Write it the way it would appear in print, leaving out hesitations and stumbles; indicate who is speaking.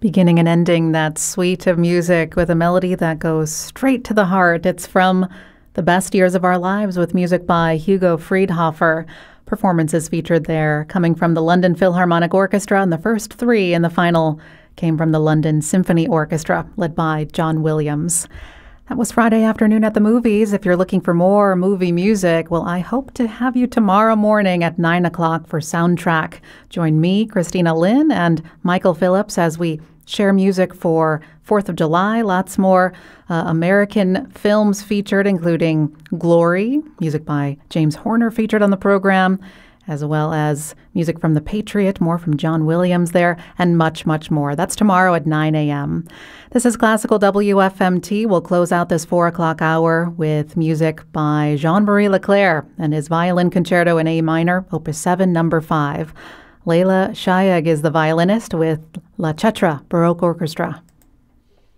Speaker 1: Beginning and ending that suite of music with a melody that goes straight to the heart. It's from The Best Years of Our Lives with music by Hugo Friedhofer. Performances featured there coming from the London Philharmonic Orchestra, and the first three in the final came from the London Symphony Orchestra, led by John Williams. That was Friday afternoon at the movies. If you're looking for more movie music, well, I hope to have you tomorrow morning at 9 o'clock for Soundtrack. Join me, Christina Lynn, and Michael Phillips as we share music for 4th of July. Lots more American films featured, including Glory, music by James Horner featured on the program, as well as music from The Patriot, more from John Williams there, and much, much more. That's tomorrow at 9 a.m. This is Classical WFMT. We'll close out this 4 o'clock hour with music by Jean-Marie Leclerc and his Violin Concerto in A minor, Opus 7, number 5. Leila Shayag is the violinist with La Chetra Baroque Orchestra.